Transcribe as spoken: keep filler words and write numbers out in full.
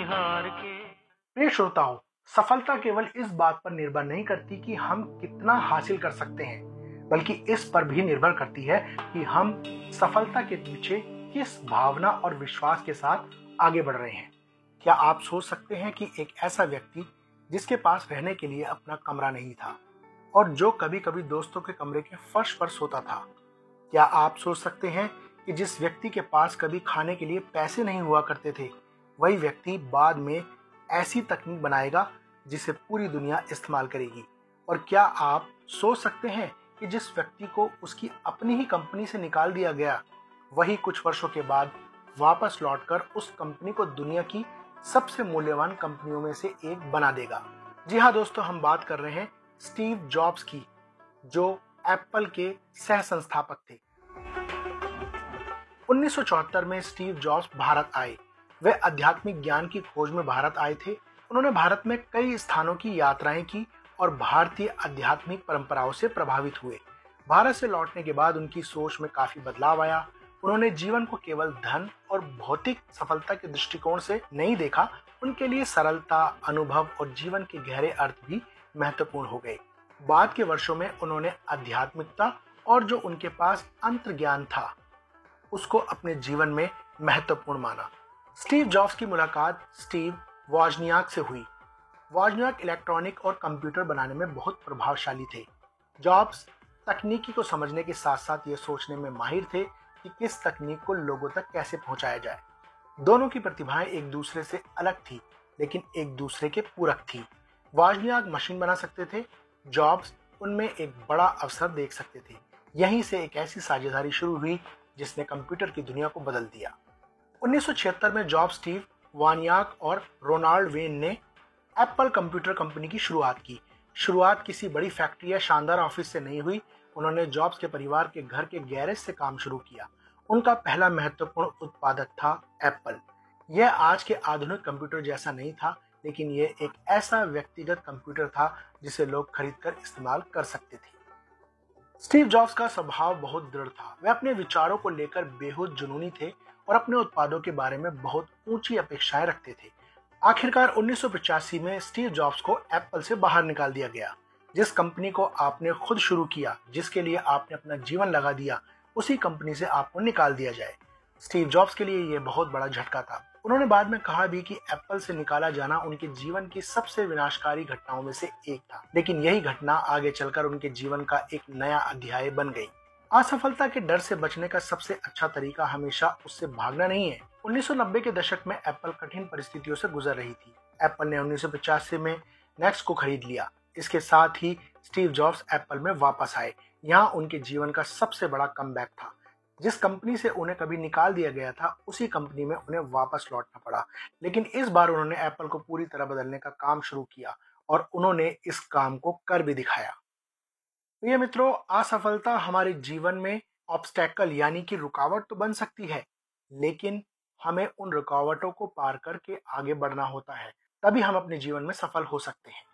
हार के। प्रिय श्रोताओं, सफलता केवल इस बात पर निर्भर नहीं करती कि हम कितना हासिल कर सकते हैं, बल्कि इस पर भी निर्भर करती है कि हम सफलता के पीछे किस भावना और विश्वास के साथ आगे बढ़ रहे हैं। क्या आप सोच सकते हैं कि एक ऐसा व्यक्ति जिसके पास रहने के लिए अपना कमरा नहीं था और जो कभी कभी दोस्तों के कमरे के फर्श पर सोता था, क्या आप सोच सकते हैं कि जिस व्यक्ति के पास कभी खाने के लिए पैसे नहीं हुआ करते थे, वही व्यक्ति बाद में ऐसी तकनीक बनाएगा जिसे पूरी दुनिया इस्तेमाल करेगी? और क्या आप सोच सकते हैं कि जिस व्यक्ति को उसकी अपनी ही कंपनी से निकाल दिया गया, वही कुछ वर्षों के बाद वापस लौटकर उस कंपनी को दुनिया की सबसे मूल्यवान कंपनियों में से एक बना देगा? जी हाँ दोस्तों, हम बात कर रहे हैं स्टीव जॉब्स की, जो एप्पल के सह संस्थापक थे। उन्नीस सौ चौहत्तर में स्टीव जॉब्स भारत आए। वे आध्यात्मिक ज्ञान की खोज में भारत आए थे। उन्होंने भारत में कई स्थानों की यात्राएं की और भारतीय आध्यात्मिक परंपराओं से प्रभावित हुए। भारत से लौटने के बाद उनकी सोच में काफी बदलाव आया। उन्होंने जीवन को केवल धन और भौतिक सफलता के दृष्टिकोण से नहीं देखा। उनके लिए सरलता, अनुभव और जीवन के गहरे अर्थ भी महत्वपूर्ण हो गए। बाद के वर्षों में उन्होंने आध्यात्मिकता और जो उनके पास अंतर्ज्ञान था, उसको अपने जीवन में महत्वपूर्ण माना। स्टीव जॉब्स की मुलाकात स्टीव वॉजनियाक से हुई। वॉजनियाक इलेक्ट्रॉनिक और कंप्यूटर बनाने में बहुत प्रभावशाली थे। जॉब्स तकनीकी को समझने के साथ साथ ये सोचने में माहिर थे कि किस तकनीक को लोगों तक कैसे पहुंचाया जाए। दोनों की प्रतिभाएं एक दूसरे से अलग थी, लेकिन एक दूसरे के पूरक थी। वॉजनियाक मशीन बना सकते थे, जॉब्स उनमें एक बड़ा अवसर देख सकते थे। यहीं से एक ऐसी साझेदारी शुरू हुई जिसने कंप्यूटर की दुनिया को बदल दिया। उन्नीस सौ छिहत्तर में जॉब, स्टीव वॉजनियाक और रोनाल्ड वेन ने एप्पल कंप्यूटर कंपनी की शुरुआत की। शुरुआत किसी बड़ी फैक्ट्री या शानदार ऑफिस से नहीं हुई। उन्होंने जॉब्स के परिवार के घर के गैरेज से काम शुरू किया। उनका पहला महत्वपूर्ण उत्पादक था एप्पल। यह आज के आधुनिक कंप्यूटर जैसा नहीं था, लेकिन यह एक ऐसा व्यक्तिगत कंप्यूटर था जिसे लोग खरीदकर इस्तेमाल कर सकते थे। स्टीव जॉब्स का स्वभाव बहुत दृढ़ था। वे अपने विचारों को लेकर बेहद जुनूनी थे और अपने उत्पादों के बारे में बहुत ऊंची अपेक्षाएं रखते थे। आखिरकार उन्नीस सौ पचासी में स्टीव जॉब्स को एप्पल से बाहर निकाल दिया गया। जिस कंपनी को आपने खुद शुरू किया, जिसके लिए आपने अपना जीवन लगा दिया, उसी कंपनी से आपको निकाल दिया जाए। स्टीव जॉब्स के लिए यह बहुत बड़ा झटका था। उन्होंने बाद में कहा भी कि एप्पल से निकाला जाना उनके जीवन की सबसे विनाशकारी घटनाओं में से एक था, लेकिन यही घटना आगे चलकर उनके जीवन का एक नया अध्याय बन गई। असफलता के डर से बचने का सबसे अच्छा तरीका हमेशा उससे भागना नहीं है। उन्नीस सौ नब्बे के दशक में एप्पल कठिन परिस्थितियों से गुजर रही थी। एप्पल ने उन्नीस सौ पचासी में नेक्स्ट को खरीद लिया। इसके साथ ही स्टीव जॉब्स एप्पल में वापस आए। यहाँ उनके जीवन का सबसे बड़ा कमबैक था। जिस कंपनी से उन्हें कभी निकाल दिया गया था, उसी कंपनी में उन्हें वापस लौटना पड़ा। लेकिन इस बार उन्होंने एप्पल को पूरी तरह बदलने का काम शुरू किया और उन्होंने इस काम को कर भी दिखाया। प्रिय मित्रों, असफलता हमारे जीवन में ऑब्स्टेकल यानी कि रुकावट तो बन सकती है, लेकिन हमें उन रुकावटों को पार करके आगे बढ़ना होता है, तभी हम अपने जीवन में सफल हो सकते हैं।